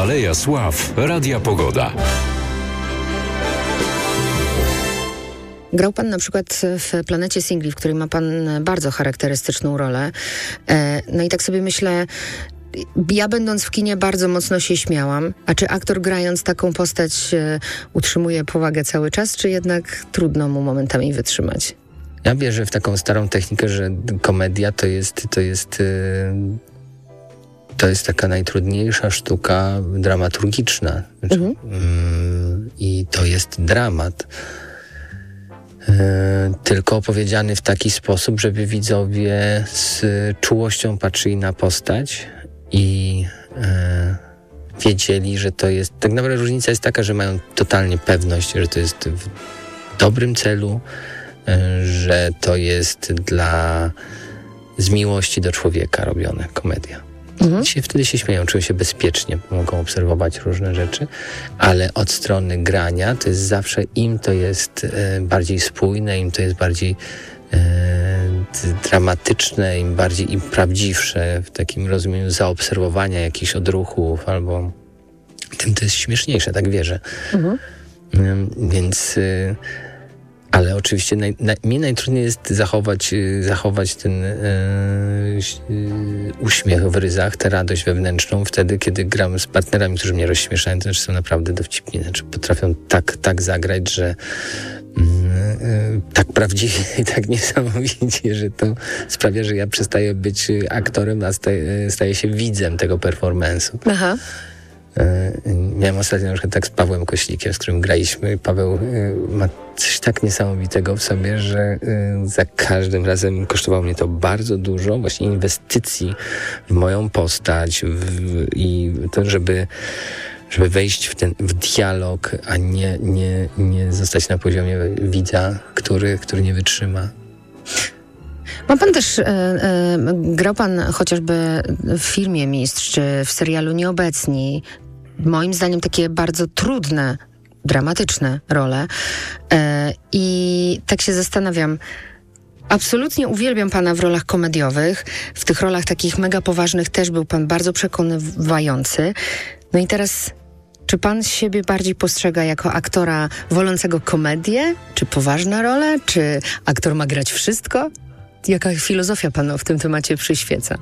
Aleja Sław Radia Pogoda. Grał pan na przykład w Planecie Singli, w której ma pan bardzo charakterystyczną rolę. No i tak sobie myślę, ja będąc w kinie bardzo mocno się śmiałam. A czy aktor grając taką postać utrzymuje powagę cały czas, czy jednak trudno mu momentami wytrzymać? Ja wierzę w taką starą technikę, że komedia to jest taka najtrudniejsza sztuka dramaturgiczna. I to jest dramat. Tylko opowiedziany w taki sposób, żeby widzowie z czułością patrzyli na postać i wiedzieli, że to jest... Tak naprawdę różnica jest taka, że mają totalnie pewność, że to jest w dobrym celu, że to jest z miłości do człowieka robione komedia. Wtedy się śmieją, czują się bezpiecznie, mogą obserwować różne rzeczy, ale od strony grania to jest zawsze, im to jest bardziej spójne, im to jest bardziej dramatyczne, im prawdziwsze w takim rozumieniu zaobserwowania jakichś odruchów, albo tym to jest śmieszniejsze, tak wierzę. Więc... Ale oczywiście mnie najtrudniej jest zachować ten uśmiech w ryzach, tę radość wewnętrzną wtedy, kiedy gram z partnerami, którzy mnie rozśmieszają, to znaczy są naprawdę dowcipni, znaczy potrafią tak zagrać, że tak prawdziwie i tak niesamowicie, że to sprawia, że ja przestaję być aktorem, a staję się widzem tego performance'u. Aha. Miałem ostatnio na przykład tak z Pawłem Koślikiem, z którym graliśmy. Paweł ma coś tak niesamowitego w sobie, że za każdym razem kosztowało mnie to bardzo dużo właśnie inwestycji w moją postać i to, żeby wejść w dialog, a nie zostać na poziomie widza, który nie wytrzyma. Ma pan też, grał pan chociażby w filmie Mistrz, czy w serialu Nieobecni. Moim zdaniem takie bardzo trudne, dramatyczne role. I tak się zastanawiam, absolutnie uwielbiam pana w rolach komediowych. W tych rolach takich mega poważnych też był pan bardzo przekonywający. No i teraz, czy pan siebie bardziej postrzega jako aktora wolącego komedię? Czy poważne role? Czy aktor ma grać wszystko? Jaka filozofia panu w tym temacie przyświeca?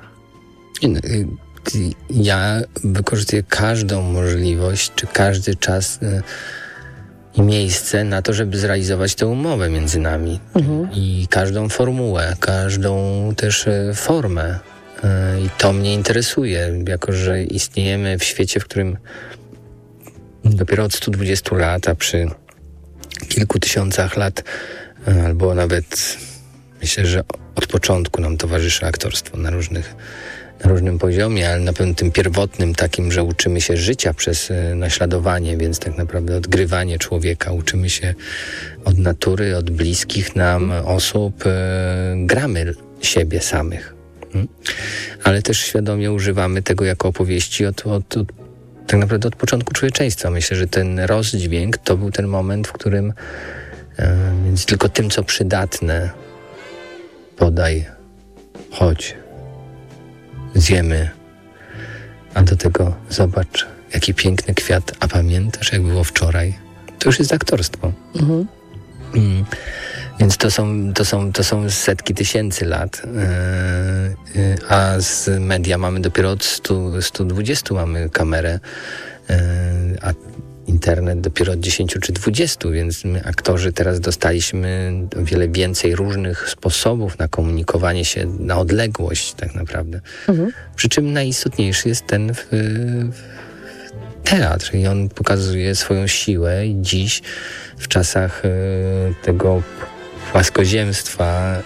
Ja wykorzystuję każdą możliwość, czy każdy czas i miejsce na to, żeby zrealizować tę umowę między nami. I każdą formułę, każdą też formę. I to mnie interesuje, jako że istniejemy w świecie, w którym dopiero od 120 lat, a przy kilku tysiącach lat, albo nawet myślę, że od początku nam towarzyszy aktorstwo na różnym poziomie, ale na pewno tym pierwotnym takim, że uczymy się życia przez naśladowanie, więc tak naprawdę odgrywanie człowieka. Uczymy się od natury, od bliskich nam osób. Gramy siebie samych. Ale też świadomie używamy tego jako opowieści tak naprawdę od początku człowieczeństwa. Myślę, że ten rozdźwięk to był ten moment, w którym między tylko tym, co przydatne, podaj, chodź, zjemy, a do tego zobacz, jaki piękny kwiat, a pamiętasz, jak było wczoraj? To już jest aktorstwo. Więc to są setki tysięcy lat, a z media mamy dopiero od 120 mamy kamerę, a internet dopiero od 10 czy 20, więc my, aktorzy, teraz dostaliśmy o wiele więcej różnych sposobów na komunikowanie się na odległość tak naprawdę. Przy czym najistotniejszy jest ten teatr i on pokazuje swoją siłę i dziś w czasach tego płaskoziemstwa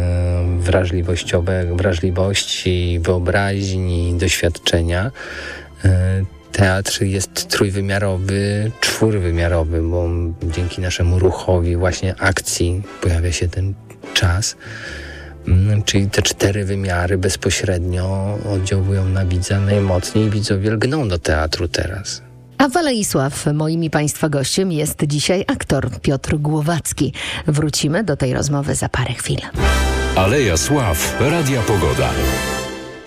wrażliwości, wyobraźni, doświadczenia, teatr jest trójwymiarowy, czwórwymiarowy, bo dzięki naszemu ruchowi właśnie akcji pojawia się ten czas. Czyli te 4 wymiary bezpośrednio oddziałują na widza najmocniej i widzowie lgną do teatru teraz. A w Alei Sław moim i państwa gościem jest dzisiaj aktor Piotr Głowacki. Wrócimy do tej rozmowy za parę chwil. Aleja Sław Radia Pogoda.